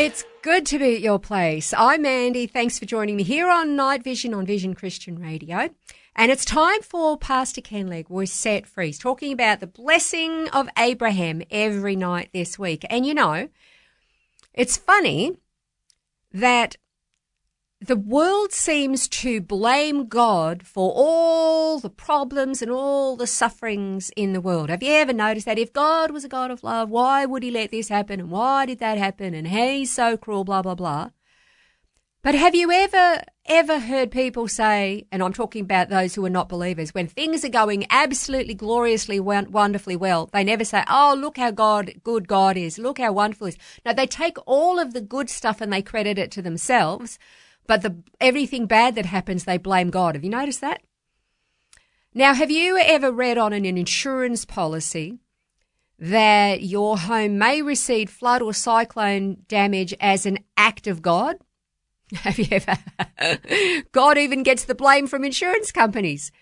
It's good to be at your place. I'm Mandy. Thanks for joining me here on Night Vision on Vision Christian Radio. And it's time for Pastor Ken Legg with Set Free. He's talking about the blessing of Abraham every night this week. And you know, it's funny that the world seems to blame God for all the problems and all the sufferings in the world. Have you ever noticed that? If God was a God of love, why would he let this happen? And why did that happen? And he's so cruel, blah, blah, blah. But have you ever heard people say, and I'm talking about those who are not believers, when things are going absolutely gloriously, wonderfully well, they never say, oh, look how good God is. Look how wonderful he is. No, they take all of the good stuff and they credit it to themselves. But everything bad that happens, they blame God. Have you noticed that? Now, have you ever read on an insurance policy that your home may receive flood or cyclone damage as an act of God? Have you ever? God even gets the blame from insurance companies.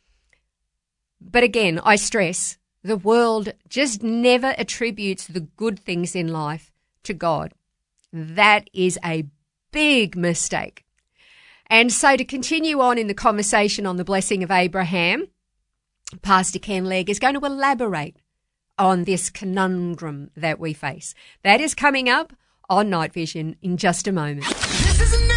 But again, I stress, the world just never attributes the good things in life to God. That is a big mistake. And so to continue on in the conversation on the blessing of Abraham, Pastor Ken Legg is going to elaborate on this conundrum that we face. That is coming up on Night Vision in just a moment. This is a new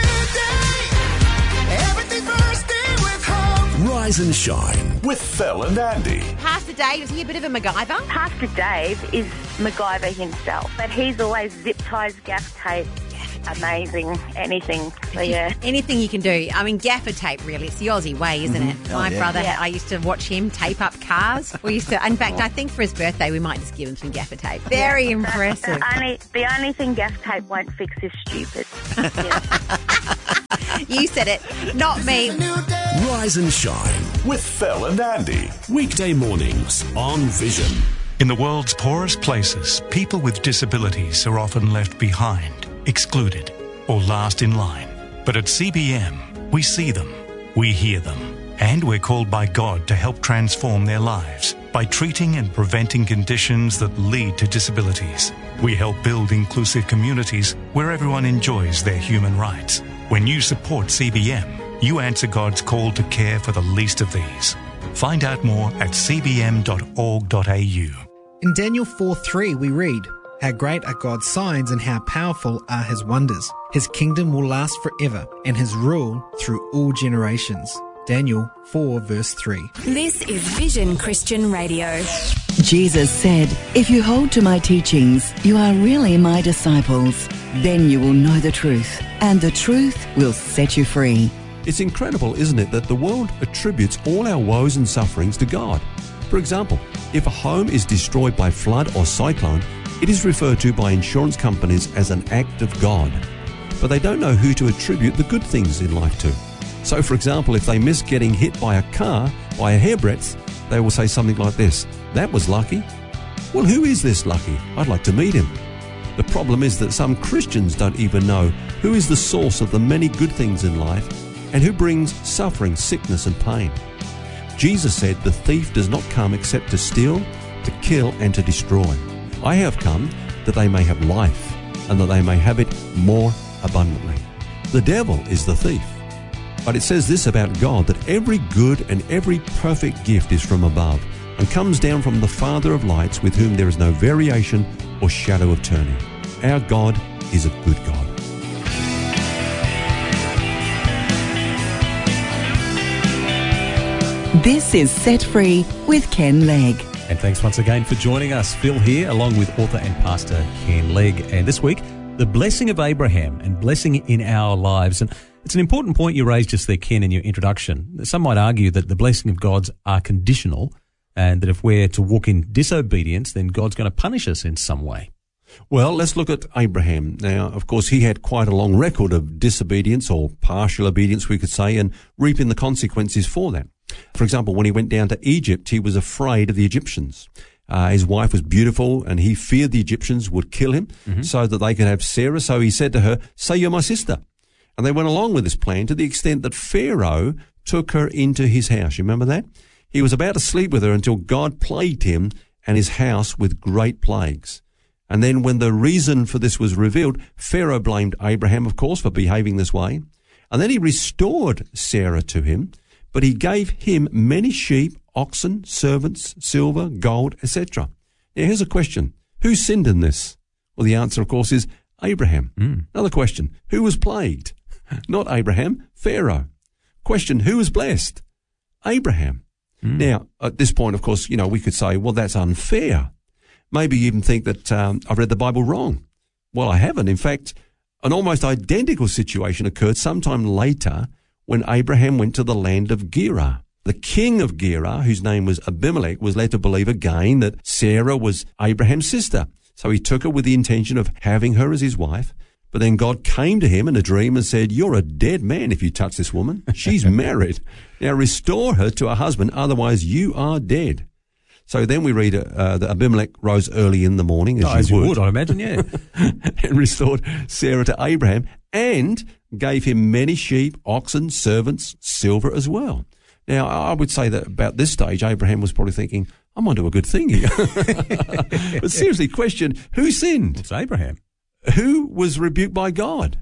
day. Everything bursting with hope. Rise and shine with Phil and Andy. Pastor Dave, is he a bit of a MacGyver? Pastor Dave is MacGyver himself, but he's always zip ties, gaff tape. Amazing. Anything. So, yeah. Anything you can do. I mean, gaffer tape, really. It's the Aussie way, isn't it? My brother, I used to watch him tape up cars. In fact, I think for his birthday, we might just give him some gaffer tape. Very impressive. The only thing gaff tape won't fix is stupid. You said it, not me. Rise and shine with Phil and Andy. Weekday mornings on Vision. In the world's poorest places, people with disabilities are often left behind, excluded, or last in line. But at CBM, we see them, we hear them, and we're called by God to help transform their lives by treating and preventing conditions that lead to disabilities. We help build inclusive communities where everyone enjoys their human rights. When you support CBM, you answer God's call to care for the least of these. Find out more at cbm.org.au. In Daniel 4:3 we read, "How great are God's signs and how powerful are his wonders. His kingdom will last forever and his rule through all generations." Daniel 4 verse 3. This is Vision Christian Radio. Jesus said, "If you hold to my teachings, you are really my disciples. Then you will know the truth, and the truth will set you free." It's incredible, isn't it, that the world attributes all our woes and sufferings to God. For example, if a home is destroyed by flood or cyclone, it is referred to by insurance companies as an act of God. But they don't know who to attribute the good things in life to. So, for example, if they miss getting hit by a car by a hairbreadth, they will say something like this: "That was lucky." Well, who is this lucky? I'd like to meet him. The problem is that some Christians don't even know who is the source of the many good things in life and who brings suffering, sickness and pain. Jesus said the thief does not come except to steal, to kill and to destroy. I have come that they may have life and that they may have it more abundantly. The devil is the thief. But it says this about God, that every good and every perfect gift is from above and comes down from the Father of lights, with whom there is no variation or shadow of turning. Our God is a good God. This is Set Free with Ken Legg. And thanks once again for joining us. Phil here, along with author and pastor Ken Legg. And this week, the blessing of Abraham and blessing in our lives. And it's an important point you raised just there, Ken, in your introduction. Some might argue that the blessing of God's are conditional, and that if we're to walk in disobedience, then God's going to punish us in some way. Well, let's look at Abraham. Now, of course, he had quite a long record of disobedience, or partial obedience, we could say, and reaping the consequences for that. For example, when he went down to Egypt, he was afraid of the Egyptians. His wife was beautiful, and he feared the Egyptians would kill him so that they could have Sarah. So he said to her, "Say you're my sister." And they went along with this plan to the extent that Pharaoh took her into his house. You remember that? He was about to sleep with her until God plagued him and his house with great plagues. And then when the reason for this was revealed, Pharaoh blamed Abraham, of course, for behaving this way. And then he restored Sarah to him, but he gave him many sheep, oxen, servants, silver, gold, etc. Now, here's a question. Who sinned in this? Well, the answer, of course, is Abraham. Another question. Who was plagued? Not Abraham, Pharaoh. Question. Who was blessed? Abraham. Now, at this point, of course, we could say, well, that's unfair. Maybe you even think that I've read the Bible wrong. Well, I haven't. In fact, an almost identical situation occurred sometime later when Abraham went to the land of Gerar. The king of Gerar, whose name was Abimelech, was led to believe again that Sarah was Abraham's sister. So he took her with the intention of having her as his wife. But then God came to him in a dream and said, you're a dead man if you touch this woman. She's married. Now restore her to her husband, otherwise you are dead. So then we read that Abimelech rose early in the morning, as you would, I imagine, yeah. and restored Sarah to Abraham and gave him many sheep, oxen, servants, silver as well. Now, I would say that about this stage, Abraham was probably thinking, I'm onto a good thing here. But seriously, question, who sinned? It's Abraham. Who was rebuked by God?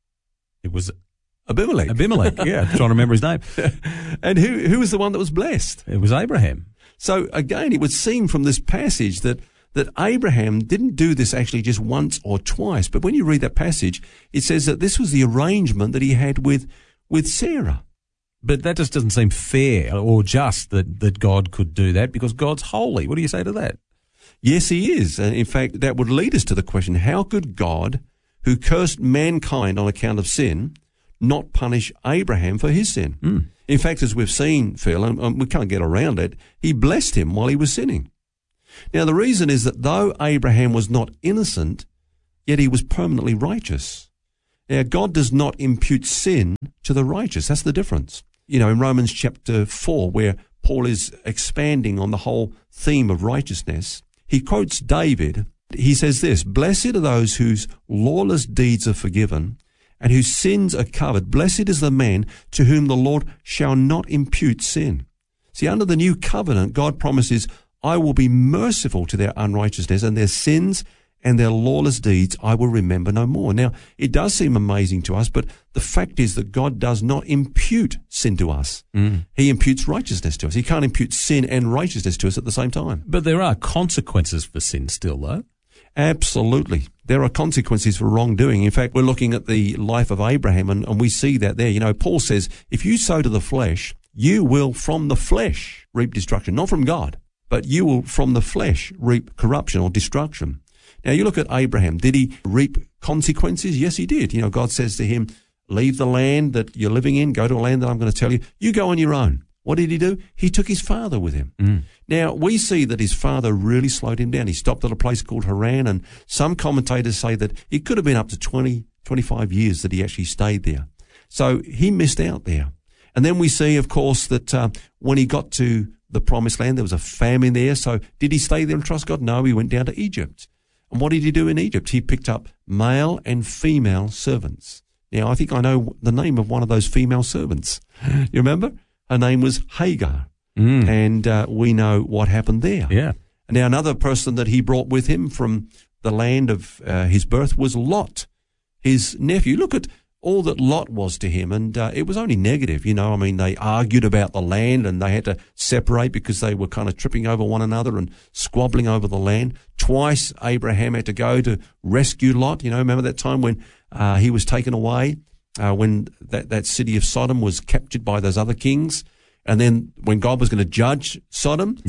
It was Abimelech. Yeah. Trying to remember his name. And who was the one that was blessed? It was Abraham. So again, it would seem from this passage that Abraham didn't do this actually just once or twice. But when you read that passage, it says that this was the arrangement that he had with Sarah. But that just doesn't seem fair or just that God could do that because God's holy. What do you say to that? Yes, he is. And in fact, that would lead us to the question, how could God, who cursed mankind on account of sin, not punish Abraham for his sin? In fact, as we've seen, Phil, and we can't get around it, he blessed him while he was sinning. Now, the reason is that though Abraham was not innocent, yet he was permanently righteous. Now, God does not impute sin to the righteous. That's the difference. In Romans chapter 4, where Paul is expanding on the whole theme of righteousness, he quotes David. He says this, blessed are those whose lawless deeds are forgiven and whose sins are covered. Blessed is the man to whom the Lord shall not impute sin. See, under the new covenant, God promises, I will be merciful to their unrighteousness and their sins and their lawless deeds I will remember no more. Now, it does seem amazing to us, but the fact is that God does not impute sin to us. He imputes righteousness to us. He can't impute sin and righteousness to us at the same time. But there are consequences for sin still, though. Absolutely. There are consequences for wrongdoing. In fact, we're looking at the life of Abraham, and we see that there. Paul says, if you sow to the flesh, you will from the flesh reap destruction. Not from God, but you will from the flesh reap corruption or destruction. Now, you look at Abraham. Did he reap consequences? Yes, he did. God says to him, leave the land that you're living in, go to a land that I'm going to tell you. You go on your own. What did he do? He took his father with him. Now, we see that his father really slowed him down. He stopped at a place called Haran, and some commentators say that it could have been up to 20, 25 years that he actually stayed there. So he missed out there. And then we see, of course, that when he got to the promised land, there was a famine there. So did he stay there and trust God? No, he went down to Egypt. And what did he do in Egypt? He picked up male and female servants. Now, I think I know the name of one of those female servants. You remember? Her name was Hagar. And we know what happened there. Yeah. Now, another person that he brought with him from the land of his birth was Lot, his nephew. Look at all that Lot was to him, and it was only negative. They argued about the land, and they had to separate because they were kind of tripping over one another and squabbling over the land. Twice Abraham had to go to rescue Lot. Remember that time when he was taken away, when that city of Sodom was captured by those other kings, and then when God was going to judge Sodom,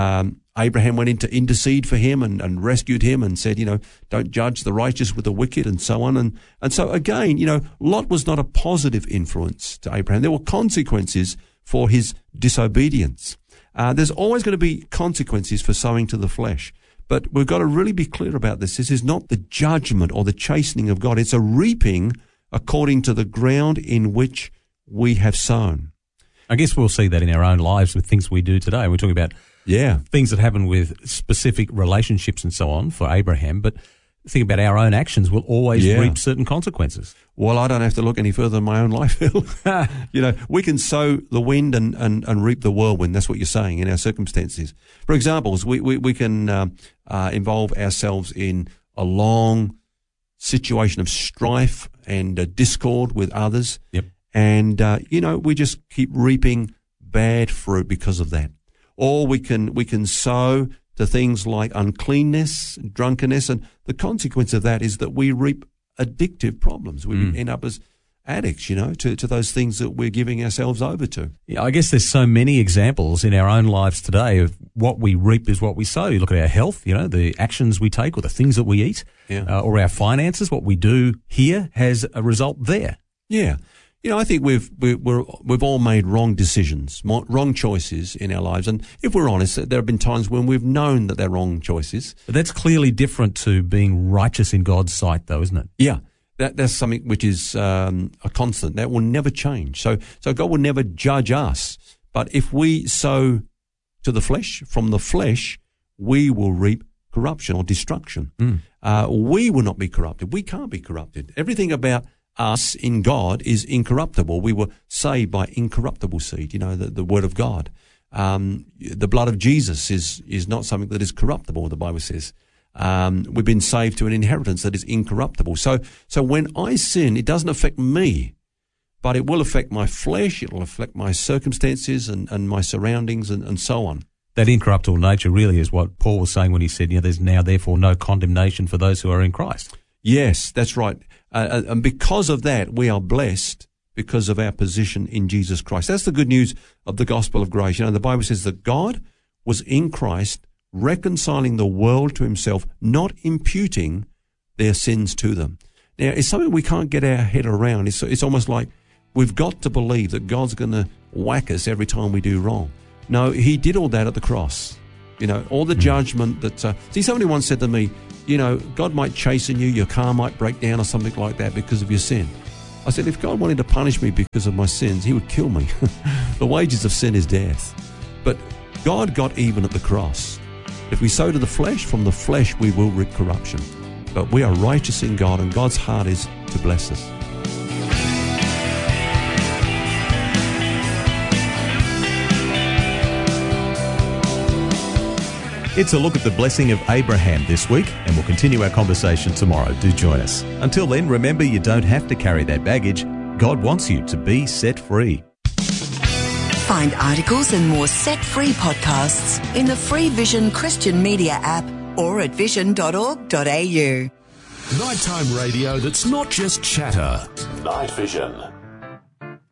Abraham went in to intercede for him and rescued him and said, don't judge the righteous with the wicked and so on. And so again, Lot was not a positive influence to Abraham. There were consequences for his disobedience. There's always going to be consequences for sowing to the flesh. But we've got to really be clear about this. This is not the judgment or the chastening of God. It's a reaping according to the ground in which we have sown. I guess we'll see that in our own lives with things we do today. We're talking about things that happen with specific relationships and so on for Abraham, but think about our own actions, we'll always reap certain consequences. Well, I don't have to look any further in my own life, Phil. We can sow the wind and reap the whirlwind. That's what you're saying in our circumstances. For examples, we can involve ourselves in a long situation of strife and discord with others. Yep. And, we just keep reaping bad fruit because of that. Or we can sow to things like uncleanness, drunkenness, and the consequence of that is that we reap addictive problems. We end up as addicts, to those things that we're giving ourselves over to. Yeah, I guess there's so many examples in our own lives today of what we reap is what we sow. You look at our health, the actions we take or the things that we eat, or our finances, what we do here has a result there. Yeah. I think we've all made wrong decisions, wrong choices in our lives. And if we're honest, there have been times when we've known that they're wrong choices. But that's clearly different to being righteous in God's sight, though, isn't it? Yeah. That's something which is a constant. That will never change. So God will never judge us. But if we sow to the flesh, from the flesh, we will reap corruption or destruction. We will not be corrupted. We can't be corrupted. Everything about us in God is incorruptible. We were saved by incorruptible seed, the word of God. The blood of Jesus is not something that is corruptible, the Bible says. We've been saved to an inheritance that is incorruptible. So when I sin, it doesn't affect me, but it will affect my flesh, it will affect my circumstances and my surroundings and so on. That incorruptible nature really is what Paul was saying when he said, there's now therefore no condemnation for those who are in Christ. Yes, that's right. And because of that, we are blessed because of our position in Jesus Christ. That's the good news of the gospel of grace. The Bible says that God was in Christ reconciling the world to himself, not imputing their sins to them. Now, it's something we can't get our head around. It's almost like we've got to believe that God's going to whack us every time we do wrong. No, he did all that at the cross. All the judgment that... somebody once said to me, God might chasten you, your car might break down or something like that because of your sin. I said, if God wanted to punish me because of my sins, he would kill me. The wages of sin is death. But God got even at the cross. If we sow to the flesh, from the flesh we will reap corruption. But we are righteous in God, and God's heart is to bless us. It's a look at the blessing of Abraham this week, and we'll continue our conversation tomorrow. Do join us. Until then, remember you don't have to carry that baggage. God wants you to be set free. Find articles and more set-free podcasts in the free Vision Christian Media app or at vision.org.au. Nighttime radio that's not just chatter. Night Vision.